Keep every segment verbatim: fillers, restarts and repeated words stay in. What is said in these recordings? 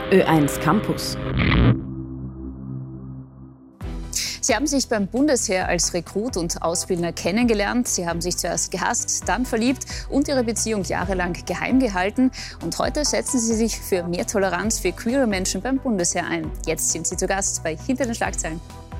Ö eins Campus. Sie haben sich beim Bundesheer als Rekrut und Ausbildner kennengelernt. Sie haben sich zuerst gehasst, dann verliebt und Ihre Beziehung jahrelang geheim gehalten. Und heute setzen Sie sich für mehr Toleranz für queere Menschen beim Bundesheer ein. Jetzt sind Sie zu Gast bei Hinter den Schlagzeilen.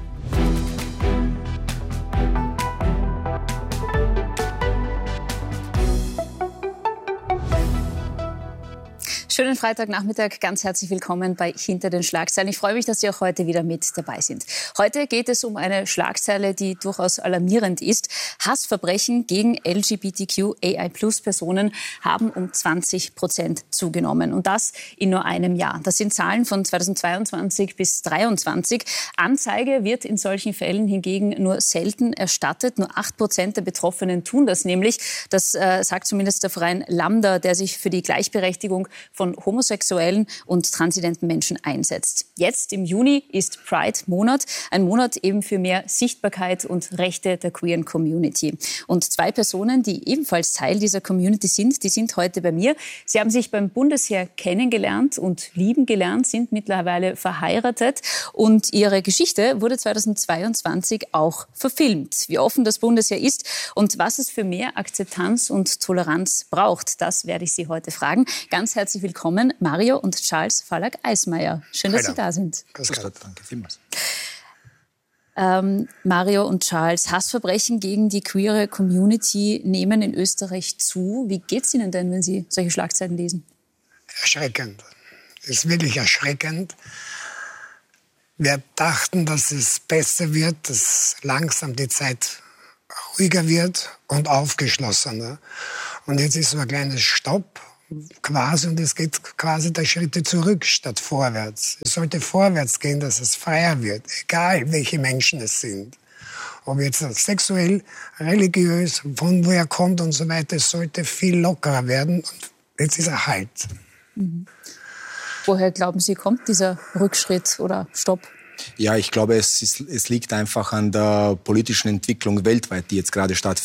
Schönen Freitagnachmittag, ganz herzlich willkommen bei Hinter den Schlagzeilen. Ich freue mich, dass Sie auch heute wieder mit dabei sind. Heute geht es um eine Schlagzeile, die durchaus alarmierend ist. Hassverbrechen gegen L G B T Q A I Plus Personen haben um zwanzig Prozent zugenommen. Und das in nur einem Jahr. Das sind Zahlen von zweitausendzweiundzwanzig bis zweitausenddreiundzwanzig. Anzeige wird in solchen Fällen hingegen nur selten erstattet. Nur acht Prozent der Betroffenen tun das nämlich. Das äh, sagt zumindest der Verein Lambda, der sich für die Gleichberechtigung von homosexuellen und transidenten Menschen einsetzt. Jetzt im Juni ist Pride-Monat, ein Monat eben für mehr Sichtbarkeit und Rechte der queeren Community. Und zwei Personen, die ebenfalls Teil dieser Community sind, die sind heute bei mir. Sie haben sich beim Bundesheer kennengelernt und lieben gelernt, sind mittlerweile verheiratet und ihre Geschichte wurde zweitausendzweiundzwanzig auch verfilmt. Wie offen das Bundesheer ist und was es für mehr Akzeptanz und Toleranz braucht, das werde ich Sie heute fragen. Ganz herzlich willkommen. Willkommen, Mario und Charles Fallack-Eismayer. Schön, dass Hi, Sie da sind. Grüß Gott, danke vielmals. Ähm, Mario und Charles, Hassverbrechen gegen die queere Community nehmen in Österreich zu. Wie geht es Ihnen denn, wenn Sie solche Schlagzeilen lesen? Erschreckend. Es ist wirklich erschreckend. Wir dachten, dass es besser wird, dass langsam die Zeit ruhiger wird und aufgeschlossener. Und jetzt ist so ein kleines Stopp. Quasi, und es geht quasi der Schritte zurück statt vorwärts. Es sollte vorwärts gehen, dass es freier wird, egal welche Menschen es sind. Ob jetzt sexuell, religiös, von woher kommt und so weiter, es sollte viel lockerer werden. Und jetzt ist er halt. Mhm. Woher glauben Sie, kommt dieser Rückschritt oder Stopp? Ja, ich glaube, es, ist, es liegt einfach an der politischen Entwicklung weltweit, die jetzt gerade stattfindet.